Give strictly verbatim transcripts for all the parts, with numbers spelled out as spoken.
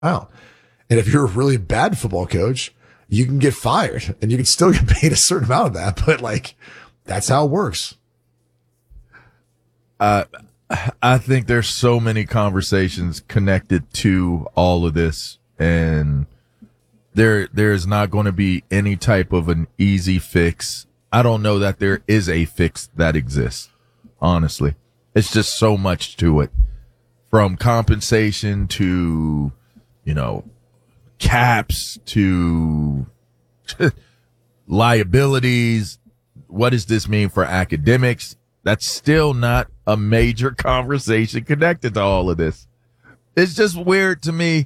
out. And if you're a really bad football coach, you can get fired and you can still get paid a certain amount of that. But like, that's how it works. Uh, I think there's so many conversations connected to all of this, and there there is not going to be any type of an easy fix. I don't know that there is a fix that exists, honestly. It's just so much to it, from compensation to, you know, caps to liabilities. What does this mean for academics? That's still not a major conversation connected to all of this. It's just weird to me.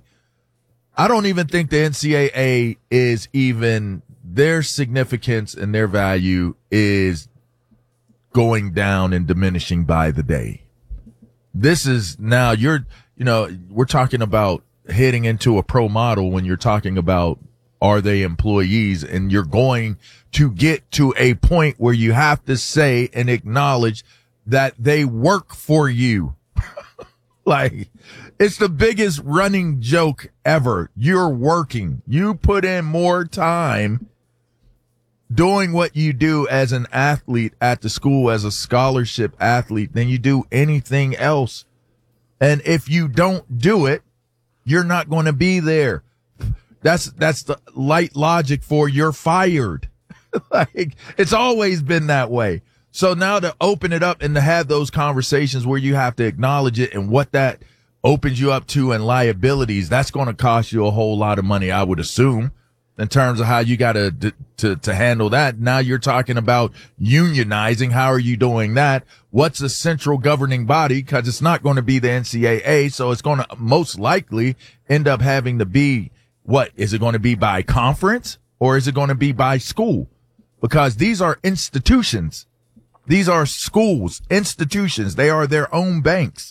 I don't even think the N C double A is even, their significance and their value is going down and diminishing by the day. This is now you're, you know, we're talking about heading into a pro model when you're talking about, are they employees? And you're going to get to a point where you have to say and acknowledge that they work for you. Like, it's the biggest running joke ever. You're working. You put in more time doing what you do as an athlete at the school, as a scholarship athlete, than you do anything else. And if you don't do it, you're not going to be there. That's, that's the light logic for you're fired. Like, it's always been that way. So now to open it up and to have those conversations where you have to acknowledge it and what that opens you up to and liabilities, that's going to cost you a whole lot of money, I would assume, in terms of how you got to, to, to handle that. Now you're talking about unionizing. How are you doing that? What's the central governing body? Cause it's not going to be the N C double A. So it's going to most likely end up having to be, what is it going to be, by conference, or is it going to be by school? Because these are institutions. These are schools, institutions. They are their own banks.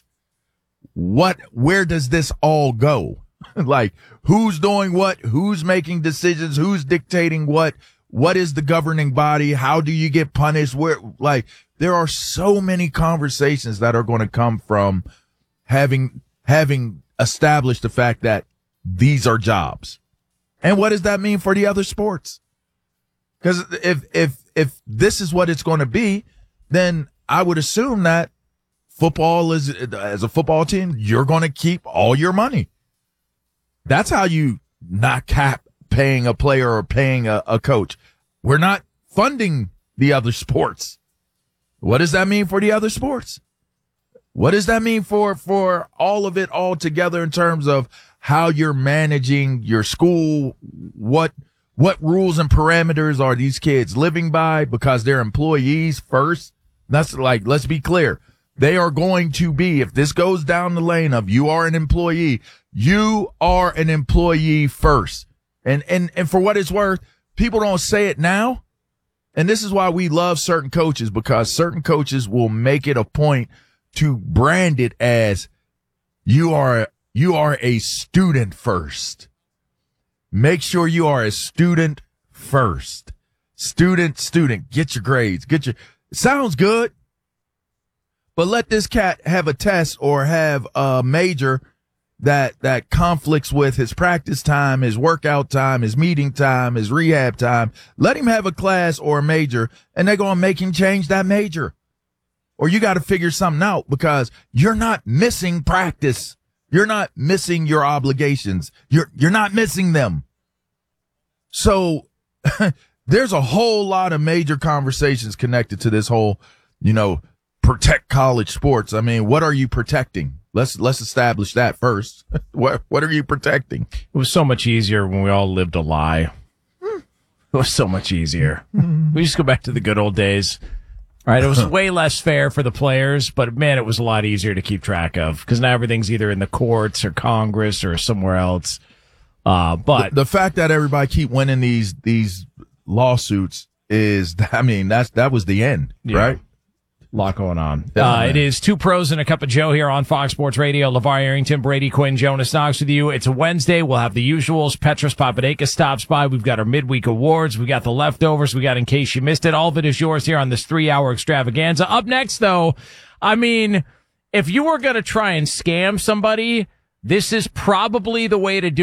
What, where does this all go? Like, who's doing what? Who's making decisions? Who's dictating what? What is the governing body? How do you get punished? Where, like, there are so many conversations that are going to come from having, having established the fact that these are jobs. And what does that mean for the other sports? Because if, if, if this is what it's going to be, then I would assume that football is, as a football team, you're going to keep all your money. That's how you not cap paying a player or paying a, a coach. We're not funding the other sports. What does that mean for the other sports? What does that mean for, for all of it all together in terms of how you're managing your school? What, what rules and parameters are these kids living by because they're employees first? That's like, let's be clear. They are going to be, if this goes down the lane of you are an employee, you are an employee first. And, and, and for what it's worth, people don't say it now. And this is why we love certain coaches, because certain coaches will make it a point to brand it as you are, you are a student first. Make sure you are a student first. Student, student, get your grades, get your, sounds good. But let this cat have a test or have a major that, that conflicts with his practice time, his workout time, his meeting time, his rehab time. Let him have a class or a major, and they're going to make him change that major. Or you got to figure something out, because you're not missing practice. You're not missing your obligations. You're, you're not missing them. So there's a whole lot of major conversations connected to this whole, you know, protect college sports. I mean, what are you protecting? Let's, let's establish that first. What, what are you protecting? It was so much easier when we all lived a lie. It was so much easier. We just go back to the good old days. Right. It was way less fair for the players, but man, it was a lot easier to keep track of, because now everything's either in the courts or Congress or somewhere else. Uh, but the, the fact that everybody keep winning these, these lawsuits is, I mean, that's, that was the end, yeah. right? A lot going on. Uh, it is Two Pros and a Cup of Joe here on Fox Sports Radio. LeVar Arrington, Brady Quinn, Jonas Knox with you. It's a Wednesday. We'll have the usuals. Petros Papadakis stops by. We've got our midweek awards. We got the leftovers. We got In Case You Missed It. All of it is yours here on this three-hour extravaganza. Up next, though, I mean, if you were going to try and scam somebody, this is probably the way to do